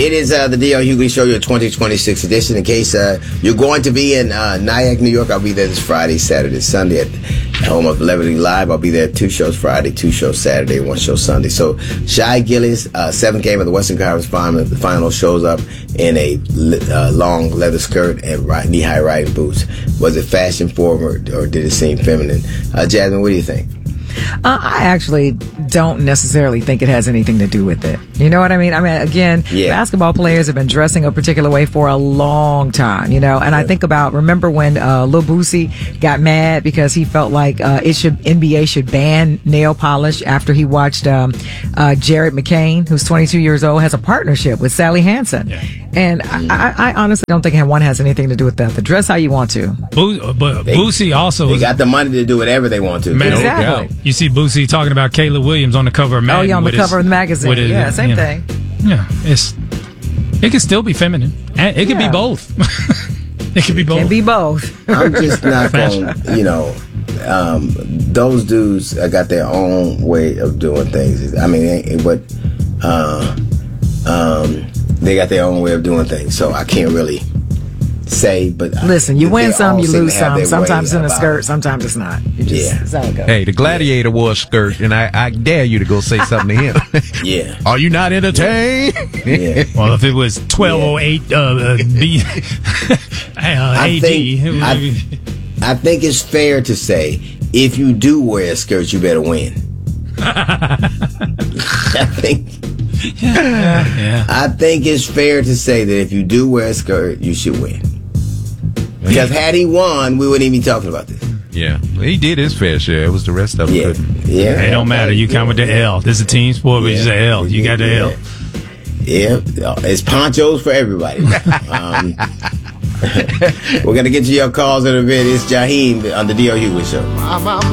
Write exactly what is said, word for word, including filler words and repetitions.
It is uh, the D L Hughley Show, your twenty twenty-six edition. In case uh, you're going to be in uh, Nyack, New York, I'll be there this Friday, Saturday, Sunday at home of Liberty Live. I'll be there two shows Friday, two shows Saturday, one show Sunday. So Shai Gilgeous, uh, seventh game of the Western Conference Final, the final shows up in a uh, long leather skirt and knee-high riding boots. Was it fashion forward or did it seem feminine? Uh, Jasmine, what do you think? Uh, I actually don't necessarily think it has anything to do with it. You know what I mean? I mean, again, yeah. basketball players have been dressing a particular way for a long time, you know, and yeah. I think about, remember when uh, Lil Boosie got mad because he felt like uh, it should N B A should ban nail polish after he watched um, uh, Jared McCain, who's twenty-two years old, has a partnership with Sally Hansen. Yeah. And mm. I, I honestly don't think one has anything to do with that. The dress how you want to. Bo- but they, Boosie also they is, got the money to do whatever they want to. Man, exactly. You see Boosie talking about Caleb Williams on the cover of Madden. Oh, yeah, on the cover his, of the magazine. His, yeah, same thing. Know, yeah, it's it can still be feminine. And it can yeah. be both. It can be both. It can be both. I'm just not going, you know, um, those dudes got their own way of doing things. I mean, but uh, um, they got their own way of doing things. So I can't really say, but listen, you win some, you lose some. Sometimes it's in a skirt, sometimes it's not. You just, yeah. That's how it goes. Hey, the Gladiator wore a skirt, and I, I dare you to go say something to him. Yeah. Are you not entertained? Yeah. Well, if it was twelve oh eight yeah. uh, uh, B, uh, I A D. Think, I, I think it's fair to say, if you do wear a skirt, you better win. I think. Yeah. Yeah. I think it's fair to say that if you do wear a skirt, you should win. Because had he won, we wouldn't even be talking about this. Yeah, he did his fair share. It was the rest of them yeah. couldn't. Yeah, it don't matter. You come with the L. This is a team sport, but yeah. you say L. You got the yeah. L. Yeah, it's ponchos for everybody. um, we're gonna get to your calls in a bit. It's Jaheim on the D L Hughley Show.